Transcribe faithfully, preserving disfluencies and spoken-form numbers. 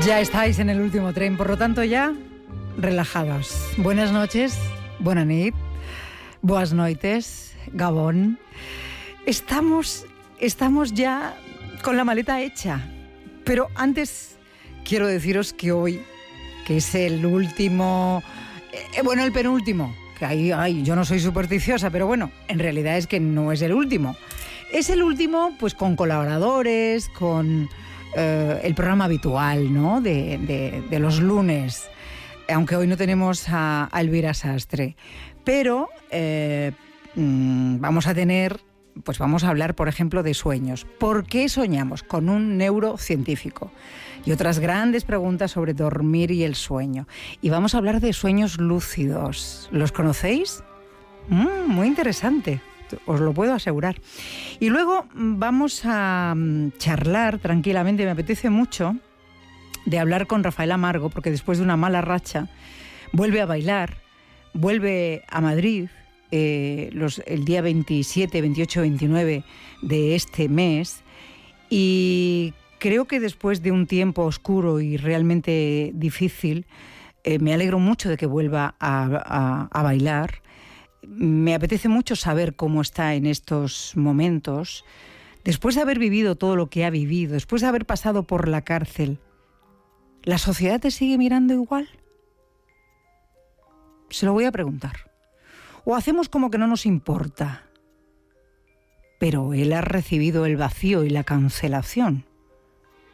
Ya estáis en el último tren, por lo tanto ya relajados. Buenas noches, buena nit, boas noites, Gabón. Estamos, estamos ya con la maleta hecha, pero antes quiero deciros que hoy, que es el último, eh, bueno, el penúltimo, que ahí, ay, yo no soy supersticiosa, pero bueno, en realidad es que no es el último. Es el último, pues con colaboradores, con eh, el programa habitual, ¿no? De, de, de los lunes, aunque hoy no tenemos a, a Elvira Sastre. Pero eh, mmm, vamos a tener, pues vamos a hablar, por ejemplo, de sueños. ¿Por qué soñamos? Con un neurocientífico. Y otras grandes preguntas sobre dormir y el sueño. Y vamos a hablar de sueños lúcidos. ¿Los conocéis? Mm, muy interesante. Os lo puedo asegurar. Y luego vamos a charlar tranquilamente, me apetece mucho, de hablar con Rafael Amargo, porque después de una mala racha vuelve a bailar, vuelve a Madrid eh, los, el día veintisiete, veintiocho, veintinueve de este mes, y creo que después de un tiempo oscuro y realmente difícil, eh, me alegro mucho de que vuelva a, a, a bailar. Me apetece mucho saber cómo está en estos momentos, después de haber vivido todo lo que ha vivido, después de haber pasado por la cárcel. ¿La sociedad te sigue mirando igual? Se lo voy a preguntar. ¿O hacemos como que no nos importa? Pero él ha recibido el vacío y la cancelación.